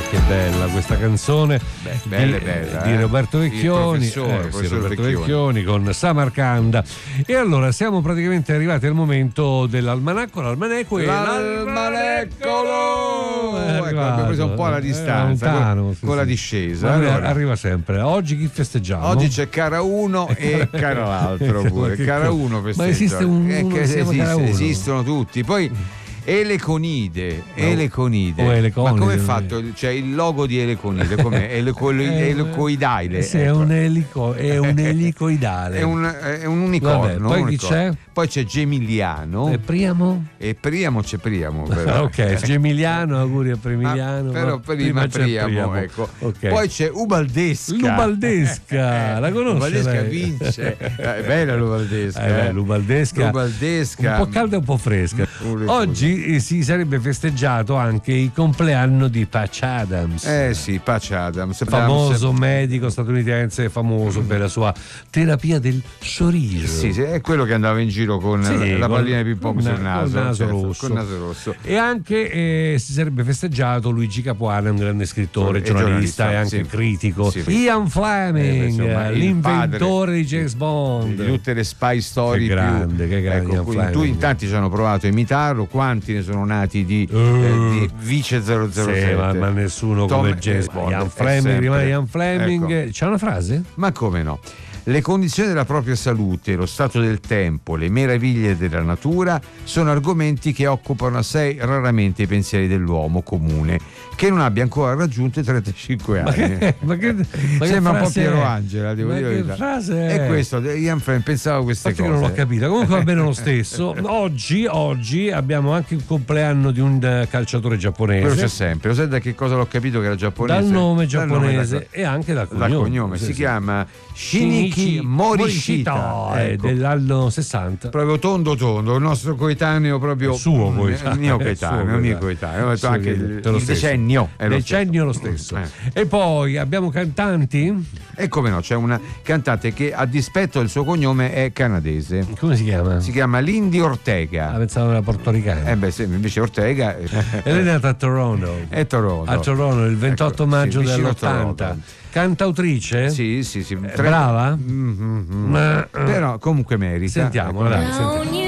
Che bella questa canzone. Bella, di Roberto Vecchioni, professor Roberto Vecchioni con Samarcanda. E allora siamo praticamente arrivati al momento dell'almanacco, l'almaneccolo. Abbiamo preso un po' la distanza lontano, con la discesa. Allora, arriva sempre. Oggi chi festeggiamo? Oggi c'è cara uno e cara l'altro pure. Cara uno festeggia. Ma esiste uno che si chiama cara uno? Esistono tutti. Poi Eleconide. Ma come è fatto? C'è il logo di Eleconide, com'è? Elicoidale. Sì, è un elicoidale. È un unicorno. Vabbè, poi chi c'è? Poi c'è Gemiliano. E Priamo? E Priamo c'è Priamo. Ok, Gemiliano, auguri a Premiliano. Però prima Priamo, ecco. Okay. Poi c'è Ubaldesca. L'Ubaldesca, la conosce? L'Ubaldesca vince. È bella l'Ubaldesca. L'Ubaldesca. Un po' calda e un po' fresca. Oggi si sarebbe festeggiato anche il compleanno di Patch Adams. Sì, Patch Adams. Famoso medico statunitense, famoso per la sua terapia del sorriso. Sì, è quello che andava in giro con la pallina di ping pong sul naso. Col naso rosso. E anche si sarebbe festeggiato Luigi Capuano, un grande scrittore, giornalista e anche critico. Sì. Ian Fleming, l'inventore di James Bond. Di tutte le spy story. Che grande Ian Fleming. In tanti ci hanno provato a imitarlo, quanti ne sono nati di Vice 007. Sì, ma nessuno come James Bond. Ian Fleming rimane Ian Fleming. Ecco. C'è una frase? Ma come no? Le condizioni della propria salute, lo stato del tempo, le meraviglie della natura sono argomenti che occupano assai raramente i pensieri dell'uomo comune che non abbia ancora raggiunto i 35 anni. Ma che sembra un po' Piero Angela, devo dire la verità. Frase è questo, Ian Fleming pensavo queste cose. Io non l'ho capita, comunque va bene lo stesso. Oggi abbiamo anche il compleanno di un calciatore giapponese. Quello c'è sempre. Lo sai da che cosa l'ho capito che era giapponese? Dal nome giapponese e anche dal cognome. Si chiama Shinichi Morishita, ecco. Dell'anno 60. Proprio tondo, il nostro coetaneo proprio. Suo coetaneo. Mio coetaneo. Ho detto anche il decennio. Lo stesso. E poi abbiamo cantanti? E come no, c'è una cantante che a dispetto del suo cognome è canadese. Come si chiama? Si chiama Lindy Ortega. Pensavo era portoricana. Sì, invece Ortega. Ed è nata a Toronto. A Toronto il 28 maggio dell'80. Cantautrice? Sì. Brava? Però comunque merita. Sentiamo, dai.